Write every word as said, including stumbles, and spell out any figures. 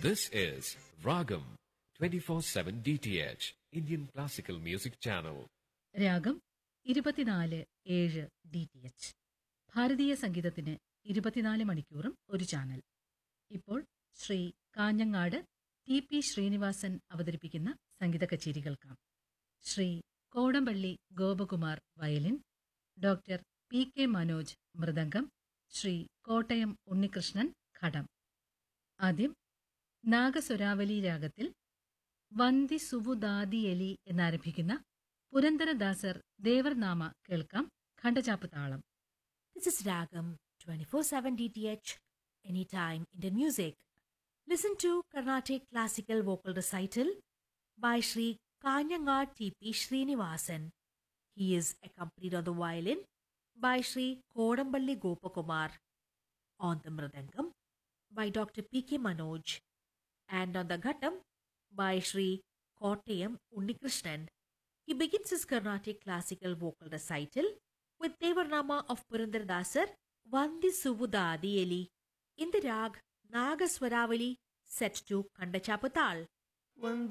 This is Ragam twenty-four seven D T H, Indian Classical Music Channel. രാഗം ഇരുപത്തിനാല് ഏഴ് D T H. ഭാരതീയ സംഗീതത്തിന് ഇരുപത്തിനാല് മണിക്കൂറും ഒരു ചാനൽ. ഇപ്പോൾ ശ്രീ കാഞ്ഞങ്ങാട് ടി പി ശ്രീനിവാസൻ അവതരിപ്പിക്കുന്ന സംഗീത കച്ചേരി കേൾക്കാം. Shri Kodampally Gopakumar violin, doctor P K Manoj mridangam, Shri Kottayam Unnikrishnan ഘടം. ആദ്യം നാഗസ്വരാവലി രാഗത്തിൽ വന്ദി സുവുദാദിയലി എന്നാരംഭിക്കുന്ന പുരന്ദരദാസർ ദേവർനാമ കേൾക്കാം. ഖണ്ഡചാപ്പ് താളം. This is Ragam twenty-four seven D T H, anytime Indian music. Listen to Carnatic Classical Vocal Recital by Sri Kanyangad T P Srinivasan. He is accompanied on the violin by Sri Kodamballi Gopakumar, on the mridangam by Doctor P K Manoj, and on the ghattam by Sri Kottayam Unnikrishnan. He begins his Carnatic classical vocal recital with Devarnama of Purandaradasar Vandi Suvudadiyeli in the rag Nagaswaravali set to Khandachapatal.